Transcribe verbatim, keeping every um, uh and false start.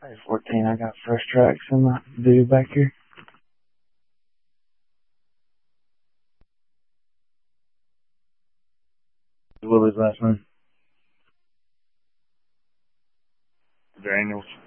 Hey, fourteen, I got first tracks in my dude back here. Willie's last name. Daniels.